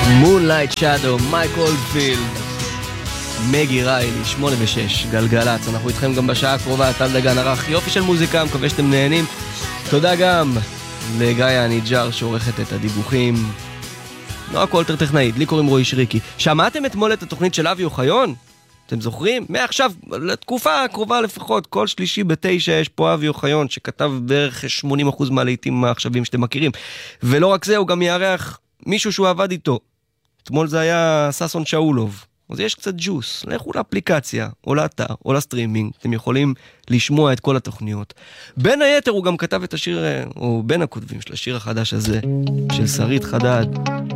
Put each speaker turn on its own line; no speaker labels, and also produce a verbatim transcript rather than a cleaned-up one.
Moonlight Shadow, מייק אולדפילד, מגי ריילי, שמונה ושש, גלגלץ. אנחנו איתכם גם בשעה הקרובה, טל דגן ערך יופי של מוזיקה, מקווה שאתם נהנים. תודה גם לגיא הניג'ר שעורכת את הדיווחים. נועה קולטר טכנאית, לי קוראים רועי שריקי. שמעתם אתמול את התוכנית של אבי אוחיון? אתם זוכרים? מעכשיו, לתקופה הקרובה לפחות, כל שלישי בתשע יש פה אבי אוחיון שכתב בערך שמונים אחוז מהלהיטים העכשוויים שאתם מכירים. ולא רק זה, הוא גם יארח מישהו שהוא עבד איתו. אתמול זה היה ססון שאולוב. אז יש קצת ג'וס. לכו לאפליקציה, או לאתר, או לסטרימינג. אתם יכולים לשמוע את כל התוכניות. בין היתר הוא גם כתב את השיר, או בין הכותבים של השיר החדש הזה, של שרית חדד.